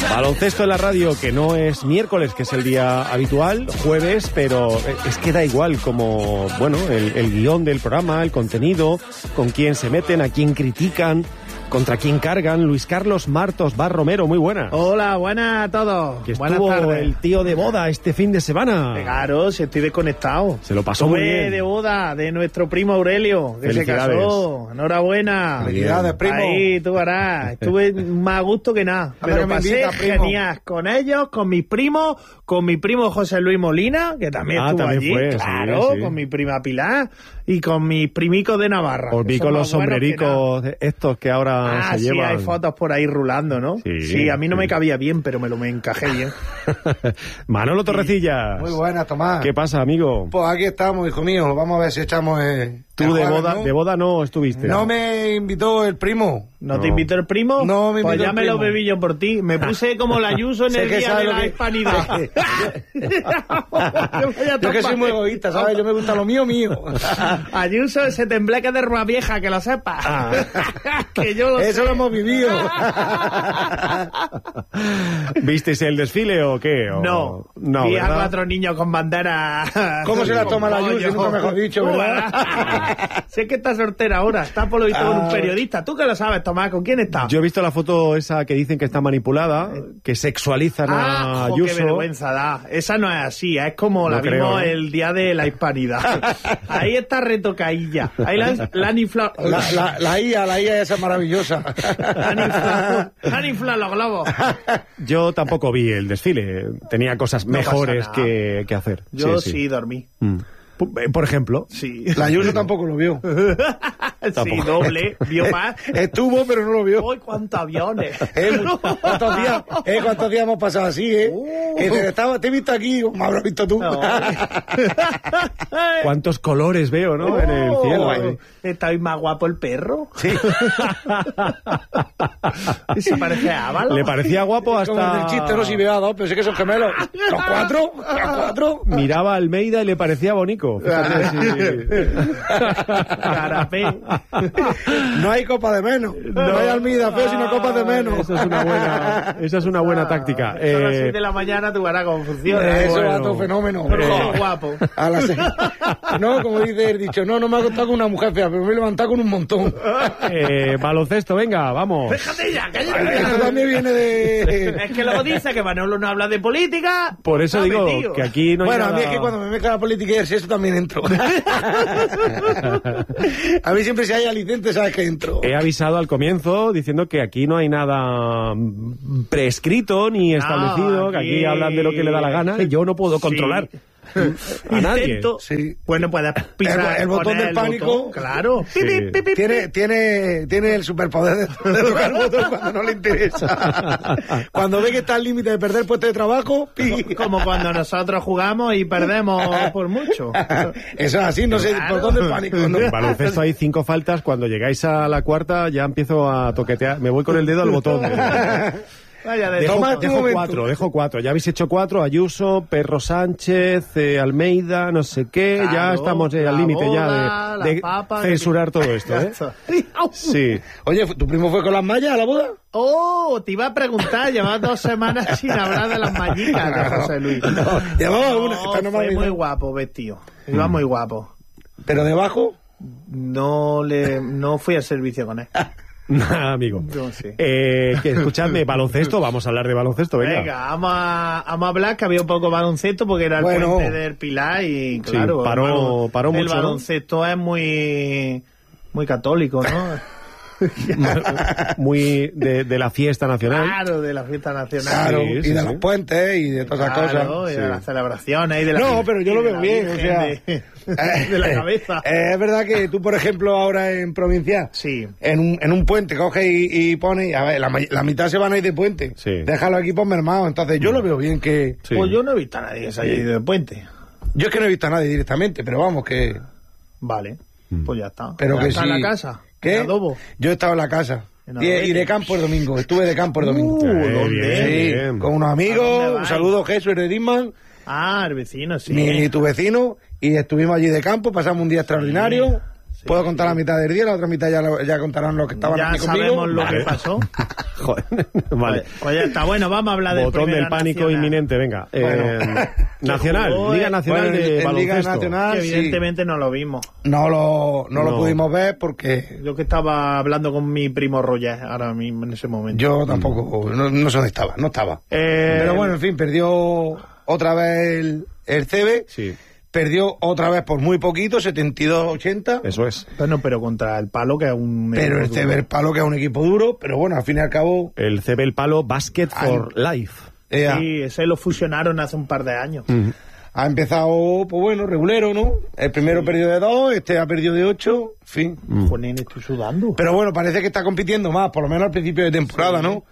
Baloncesto en la radio, que no es miércoles, que es el día habitual, jueves, pero es que da igual como, bueno, el guión del programa, el contenido, con quién se meten, a quién critican, contra quién cargan. Luis Carlos Martos Bar Romero, muy buena. Hola, buenas a todos. Que buenas estuvo tardes. el tío de boda este fin de semana. Claro, si estoy desconectado. Se lo pasó muy bien. De boda de nuestro primo Aurelio, que se casó. Enhorabuena. Felicidades, primo. Ahí, tú verás. Estuve más a gusto que nada. Anda, Me que lo me pasé invita, primo. genial con ellos, con mis primos, con mi primo José Luis Molina, que también estuvo también allí. fue, claro, sí. Con mi prima Pilar y con mis primicos de Navarra. Os vi que son con los más buenos que sombrericos estos que ahora nada. se Sí, llevan. hay fotos por ahí rulando, ¿no? Sí, a mí no sí. me cabía bien, pero me encajé bien. Manolo Torrecillas. Muy buenas, Tomás. ¿Qué pasa, amigo? Pues aquí estamos, hijo mío. Vamos a ver si echamos... Tú de jueves, boda, ¿no? de boda no estuviste. No me invitó el primo. ¿No te invitó el primo? No me Pues invitó ya el me lo primo. bebí yo por ti. Me puse como la Ayuso en Sé el que día sabe de lo la que- hispanidad. Yo que soy muy egoísta, ¿sabes? Yo me gusta lo mío, mío. Ayuso, ese tembleque de Rua Vieja, que lo sepas. Que yo lo Eso sé. lo hemos vivido. ¿Visteis el desfile o qué? ¿O... No, no, vi a ¿verdad? 4 niños con bandera. ¿Cómo se la toma la Ayuso? Nunca mejor dicho, ¿verdad? Sé que está soltera ahora, está por lo visto con un periodista. ¿Tú que lo sabes, Tomás? ¿Con quién está? Yo he visto la foto esa que dicen que está manipulada, que sexualizan a jo, Ayuso. qué vergüenza da. Esa no es así, es como No la creo, vimos ¿no? el día de la hispanidad. Ahí está retocadilla. Ahí la han inflado. La IA esa es maravillosa. Han inflado los globos. Yo tampoco vi el desfile, tenía cosas No mejores pasa nada. que hacer. Yo sí dormí. Por ejemplo, Sí. La Ayuso tampoco lo vio. Sí, doble. Vio más. Estuvo, pero no lo vio. ¡Uy, cuántos aviones! ¿Cuántos días hemos pasado así, Que te he visto aquí, me habrás visto tú. No. cuántos colores veo, ¿no? En el cielo. ¿eh? ¿Está hoy más guapo el perro? Sí. ¿Y se parece a Ávalo? Le parecía guapo Como el hasta... del chiste, no si veo a dos, pero sé que son gemelos. ¿Los cuatro? Miraba a Almeida y le parecía bonico. Fíjate si... Carapé. No hay copa de menos. No hay Almeida feo, sino copas de menos. Esa es una buena táctica. Son las 6 de la mañana, tú verás cómo funciona. Eso bueno. va todo fenómeno. Pero son guapos. A las 6. No, como dice el dicho, no me he acostado con una mujer fea, pero me he levantado con un montón. Baloncesto, venga, vamos. Déjate ya, Esto cállate. también viene de... Es que luego dice que Manolo no habla de política. Por eso Está digo metido. que aquí no hay Bueno, a nada... mí es que cuando me mezcla la política y el sexo también entro. A mí siempre si hay alicente sabes que entro. He avisado al comienzo diciendo que aquí no hay nada prescrito ni establecido, que aquí hablan de lo que le da la gana y yo no puedo controlar a nadie. Intento. Sí. Bueno, puedes pisar El botón poner del el pánico. botón, claro. Sí. Pi, pi, pi, pi. Tiene el superpoder de tocar el botón cuando no le interesa. Cuando ve que está al límite de perder puesto de trabajo, pi. Como cuando nosotros jugamos y perdemos por mucho. Eso es así, no sé, Claro. botón del pánico. ¿no? En baloncesto hay 5 faltas, cuando llegáis a la cuarta ya empiezo a toquetear, me voy con el dedo al botón. Vaya de Dejo, Toma tu momento. dejo 4, ya habéis hecho 4, Ayuso, Perro Sánchez, Almeida, no sé qué, ya Claro, estamos al la límite boda, ya la de papa, censurar todo esto, ¿eh? Sí. Oye, ¿tu primo fue con las mallas a la boda? Oh, te iba a preguntar, llevas 2 semanas sin hablar de las mallitas de José Luis. No, llevaba una, No, esta no me ha fue muy olvidado. guapo vestido. Iba muy guapo. Pero debajo, No fui al servicio con él. Nada, amigo. Yo sí. Que escuchadme, baloncesto, vamos a hablar de baloncesto, venga. Venga, vamos a hablar, que había un poco baloncesto porque era el Bueno. puente del Pilar y claro, paró el mucho, ¿no? baloncesto es muy católico, ¿no? Muy de la fiesta nacional. Claro, de la fiesta nacional. claro, Sí, y sí, de sí. los puentes y de todas esas Claro, cosas. y de las celebraciones y de la No, pero yo y lo de veo la bien, o Virgen sea, de la cabeza. Es verdad que tú, por ejemplo, ahora en provincia, Sí. en un puente coges y pones, a ver, la mitad se van a ir de puente. Sí. Déjalo aquí por mermado. Entonces yo lo veo bien que... Sí. Pues yo no he visto a nadie que se haya ido de puente. Yo es que no he visto a nadie directamente, pero vamos que... Vale, pues ya está. Pero Ya que está sí. en la casa. ¿Qué? En Adobo. Yo he estado en la casa. En Y Adobe. de campo el domingo. Estuve de campo el domingo. ¿dónde? Sí, bien. con unos ¿A dónde amigos. Un vais? saludo, Jesús Redisman, Ah, el vecino, sí. mi tu vecino. Y estuvimos allí de campo, pasamos un día extraordinario. Puedo contar la mitad del día, la otra mitad ya contarán los que estaban ya aquí conmigo. Ya sabemos lo que pasó. Joder, vale. Pues ya está, bueno, vamos a hablar del botón del pánico nacional. Inminente, venga. Nacional, jugó, Liga Nacional bueno, de en baloncesto. Liga Nacional, Que evidentemente no lo vimos. No lo pudimos ver porque Yo que estaba hablando con mi primo Roger ahora mismo en ese momento. yo tampoco, no sé dónde estaba, no estaba. Pero bueno, en fin, perdió otra vez el CB. Sí, Perdió otra vez por muy poquito, 72-80. eso es. Bueno, pero contra el Palo, que es un... Pero el CB el Palo, que es un equipo duro, pero bueno, al fin y al cabo... El CB El Palo Basket for Life. Sí, ese lo fusionaron hace un par de años. Ha empezado, pues bueno, regulero, ¿no? El primero perdió de 2, este ha perdido de 8, en fin. Joder, estoy sudando. Pero bueno, parece que está compitiendo más, por lo menos al principio de temporada, ¿no?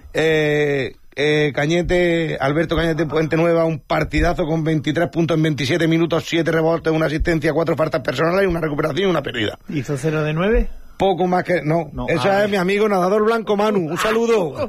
Alberto Cañete Puente Nueva, un partidazo con 23 puntos en 27 minutos, 7 rebotes, una asistencia, 4 faltas personales, una recuperación y una pérdida. ¿Hizo 0 de 9? Poco más que... No, eso es mi amigo nadador blanco Manu. Un saludo.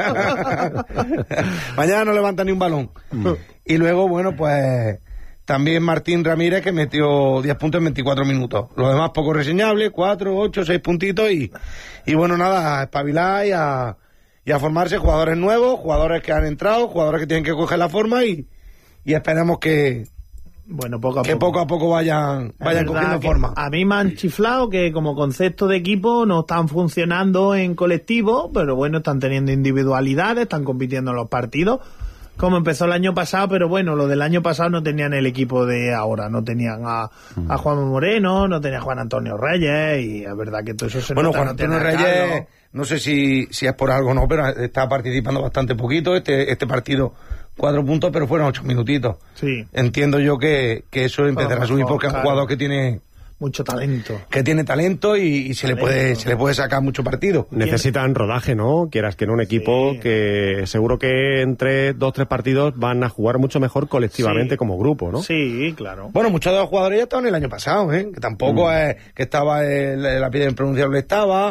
Mañana no levanta ni un balón. Y luego, bueno, pues... También Martín Ramírez, que metió 10 puntos en 24 minutos. Los demás poco reseñables, 4, 8, 6 puntitos y bueno, nada, a espabilar y a formarse jugadores nuevos, jugadores que han entrado, jugadores que tienen que coger la forma y esperemos que... Bueno, poco a poco vayan cogiendo forma. A mí me han chiflado que como concepto de equipo no están funcionando en colectivo, pero bueno, están teniendo individualidades, están compitiendo en los partidos, como empezó el año pasado, pero bueno, lo del año pasado no tenían el equipo de ahora, no tenían a Juan Moreno, no tenía a Juan Antonio Reyes, y es verdad que todo eso se nota. Juan Antonio Reyes, no sé si es por algo o no, pero está participando bastante poquito, este partido 4 puntos, pero fueron 8 minutitos. Sí. Entiendo yo que eso empezará a subir porque es un jugador que tiene mucho talento. Que tiene talento y se le puede sacar mucho partido. Necesitan rodaje, ¿no? Quieras que en un equipo que seguro que entre 2-3 partidos van a jugar mucho mejor colectivamente como grupo, ¿no? Sí, claro. Bueno, muchos de los jugadores ya estaban el año pasado, ¿eh? Que tampoco es que estaba la piedra impronunciable estaba,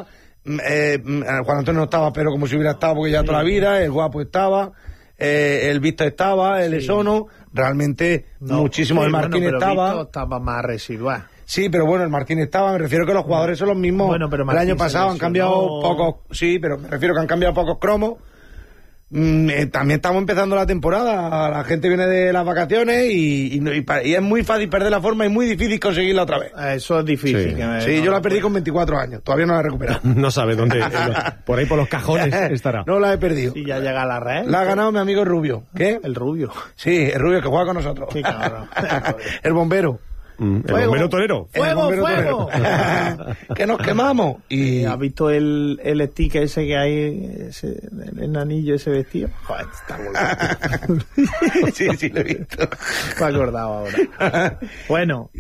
Juan Antonio no estaba, pero como si hubiera estado porque ya toda la vida, el Guapo estaba, el Visto estaba, el Esono, realmente muchísimo, el Martín estaba. Visto estaba más residual. Sí, pero bueno, el Martín estaba, me refiero que los jugadores son los mismos. Bueno, pero el año pasado han cambiado pocos, sí, pero me refiero que han cambiado pocos cromos. También estamos empezando la temporada, la gente viene de las vacaciones y es muy fácil perder la forma y muy difícil conseguirla otra vez. Eso es difícil. Sí, yo la perdí con 24 años, todavía no la he recuperado. No sabe dónde, por ahí por los cajones estará. No la he perdido. Y ya llega a la red. La ha ganado mi amigo Rubio. ¿Qué? El Rubio. Sí, el Rubio que juega con nosotros. Qué cabrón. El bombero. El bombero torero. ¡Fuego, fuego! Que nos quemamos. Y ¿has visto el sticker ese que hay, el anillo ese vestido? Joder, está muy sí, lo he visto. Me he acordado ahora. Bueno.